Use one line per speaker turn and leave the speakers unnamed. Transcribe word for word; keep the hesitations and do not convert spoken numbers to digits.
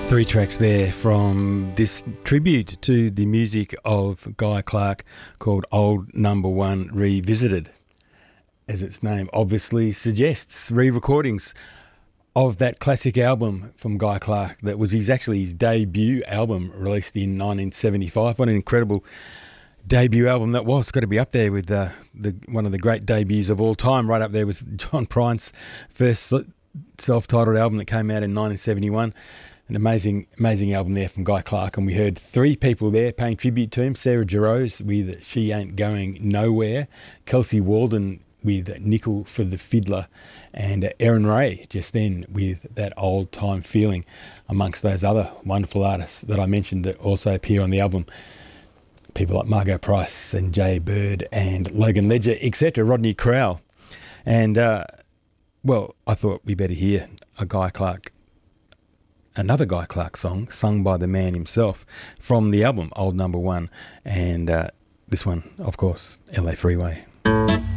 Three tracks there from this tribute to the music of Guy Clark called Old Number One Revisited. As its name obviously suggests, re-recordings of that classic album from Guy Clark that was his actually his debut album released in nineteen seventy-five. What an incredible debut album that was. It's got to be up there with uh, the one of the great debuts of all time, right up there with John Pryan's first self-titled album that came out in nineteen seventy-one. An amazing, amazing album there from Guy Clark, and we heard three people there paying tribute to him. Sarah Jarosz with She Ain't Going Nowhere, Kelsey Walden with Nickel for the Fiddler, and Erin Ray just then with That Old Time Feeling, amongst those other wonderful artists that I mentioned that also appear on the album. People like Margot Price and Jay Bird and Logan Ledger, et cetera, Rodney Crowell. And, uh, well, I thought we better hear a Guy Clark another Guy Clark song sung by the man himself from the album Old Number One, and uh, this one, of course, L A Freeway.